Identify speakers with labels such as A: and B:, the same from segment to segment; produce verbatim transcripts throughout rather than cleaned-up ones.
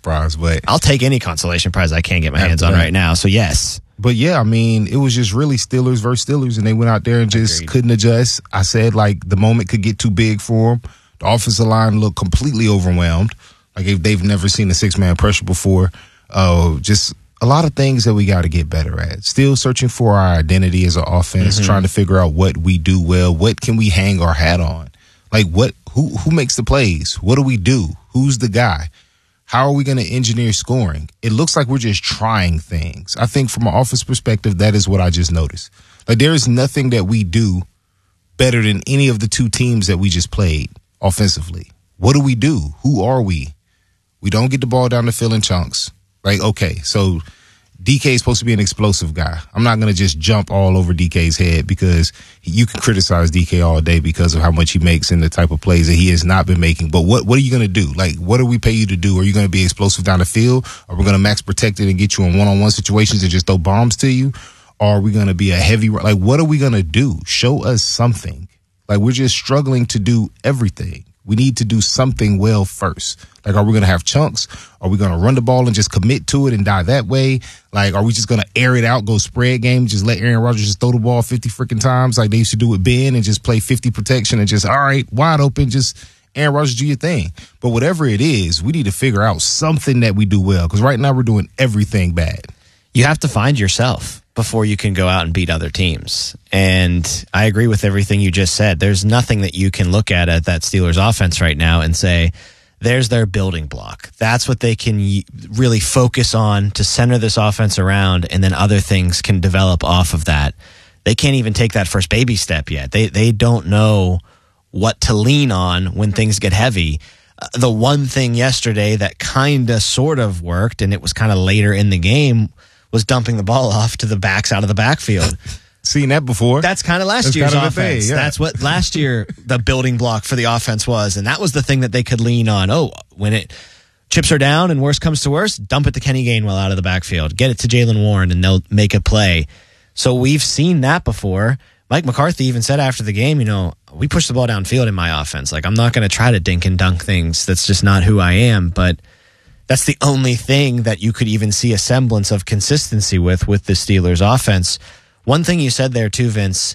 A: prize, but
B: I'll take any consolation prize I can get my hands on right now. So yes.
A: But yeah, I mean, it was just really Steelers versus Steelers, and they went out there and just
B: Agreed.
A: couldn't adjust. I said, like, the moment could get too big for them. The offensive line looked completely overwhelmed. Like, if they've never seen a six-man pressure before. Uh, just a lot of things that we got to get better at. Still searching for our identity as an offense, mm-hmm. trying to figure out what we do well. What can we hang our hat on? Like, what? Who, who makes the plays? What do we do? Who's the guy? How are we going to engineer scoring? It looks like we're just trying things. I think from an offense perspective, that is what I just noticed. Like, there is nothing that we do better than any of the two teams that we just played offensively. What do we do? Who are we? We don't get the ball down the field in chunks. Like, okay, so D K is supposed to be an explosive guy. I'm not going to just jump all over D K's head because you can criticize D K all day because of how much he makes and the type of plays that he has not been making. But what what are you going to do? Like, what do we pay you to do? Are you going to be explosive down the field? Are we going to max protect it and get you in one-on-one situations and just throw bombs to you? Or are we going to be a heavy – like, what are we going to do? Show us something. Like, we're just struggling to do everything. We need to do something well first. Like, are we going to have chunks? Are we going to run the ball and just commit to it and die that way? Like, are we just going to air it out, go spread game, just let Aaron Rodgers just throw the ball fifty freaking times like they used to do with Ben and just play fifty protection and just, all right, wide open, just Aaron Rodgers, do your thing. But whatever it is, we need to figure out something that we do well because right now we're doing everything bad.
B: You have to find yourself before you can go out and beat other teams. And I agree with everything you just said. There's nothing that you can look at at that Steelers offense right now and say, there's their building block. That's what they can really focus on to center this offense around, and then other things can develop off of that. They can't even take that first baby step yet. They they don't know what to lean on when things get heavy. Uh, the one thing yesterday that kind of sort of worked, and it was kind of later in the game, was dumping the ball off to the backs out of the backfield.
A: Seen that before.
B: That's kind of last That's year's kind of offense. Thing, yeah. That's what last year the building block for the offense was, and that was the thing that they could lean on. Oh, when it chips are down and worst comes to worst, dump it to Kenny Gainwell out of the backfield. Get it to Jaylen Warren, and they'll make a play. So we've seen that before. Mike McCarthy even said after the game, you know, we push the ball downfield in my offense. Like, I'm not going to try to dink and dunk things. That's just not who I am, but that's the only thing that you could even see a semblance of consistency with with the Steelers offense. One thing you said there too, Vince,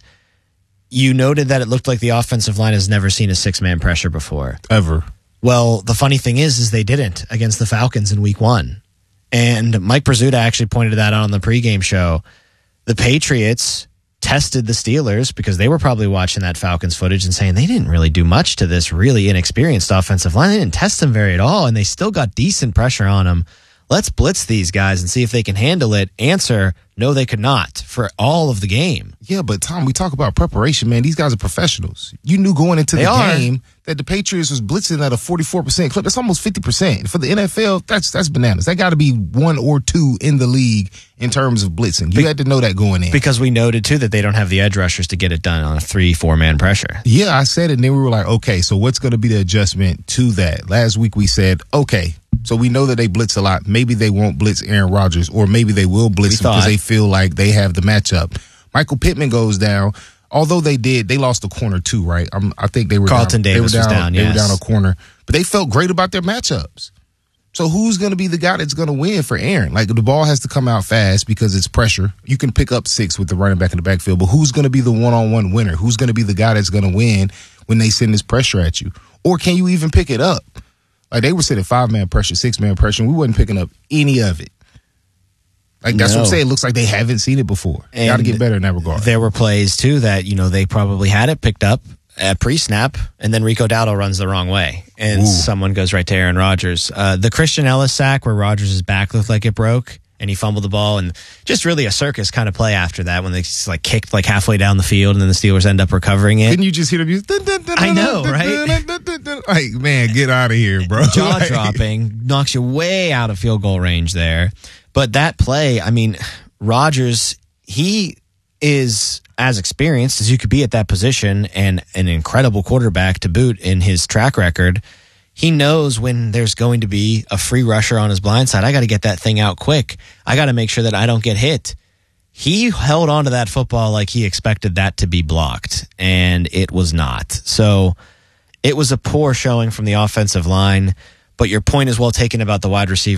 B: you noted that it looked like the offensive line has never seen a six-man pressure before.
A: Ever.
B: Well, the funny thing is, is they didn't against the Falcons in week one. And Mike Brazuta actually pointed that out on the pregame show. The Patriots tested the Steelers because they were probably watching that Falcons footage and saying they didn't really do much to this really inexperienced offensive line. They didn't test them very at all, and they still got decent pressure on them. Let's blitz these guys and see if they can handle it. Answer, no, they could not for all of the game.
A: Yeah, but Tom, we talk about preparation, man. These guys are professionals. You knew going into
B: they
A: the
B: are.
A: game that the Patriots was blitzing at a forty-four percent clip. That's almost fifty percent. For the N F L, that's that's bananas. That got to be one or two in the league in terms of blitzing. You Be- had to know that going in.
B: Because we noted, too, that they don't have the edge rushers to get it done on a three, four-man pressure.
A: Yeah, I said it, and then we were like, okay, so what's going to be the adjustment to that? Last week we said, okay, so we know that they blitz a lot. Maybe they won't blitz Aaron Rodgers, or maybe they will blitz him because they feel like they have the matchup. Michael Pittman goes down. Although they did, they lost a corner too, right? Um, I think they were
B: Carlton
A: down,
B: Davis
A: they were down,
B: was down,
A: They
B: yes.
A: were down a corner, but they felt great about their matchups. So who's going to be the guy that's going to win for Aaron? Like, the ball has to come out fast because it's pressure. You can pick up six with the running back in the backfield, but who's going to be the one-on-one winner? Who's going to be the guy that's going to win when they send this pressure at you? Or can you even pick it up? Like, they were sending five-man pressure, six-man pressure, and we wasn't picking up any of it. Like, that's
B: no.
A: what I'm saying. It looks like they haven't seen it before. Got to get better in that regard.
B: There were plays, too, that, you know, they probably had it picked up at pre-snap, and then Rico Dowdle runs the wrong way, and Ooh. someone goes right to Aaron Rodgers. Uh, the Christian Ellis sack where Rodgers' back looked like it broke, and he fumbled the ball, and just really a circus kind of play after that when they just like kicked like halfway down the field, and then the Steelers end up recovering it.
A: Didn't you just hear the music?
B: I know, right?
A: Like, man, get out of here, bro.
B: Jaw-dropping, knocks you way out of field goal range there. But that play, I mean, Rodgers, he is as experienced as you could be at that position and an incredible quarterback to boot in his track record. He knows when there's going to be a free rusher on his blind side. I got to get that thing out quick. I got to make sure that I don't get hit. He held on to that football like he expected that to be blocked, and it was not. So it was a poor showing from the offensive line, but your point is well taken about the wide receiver.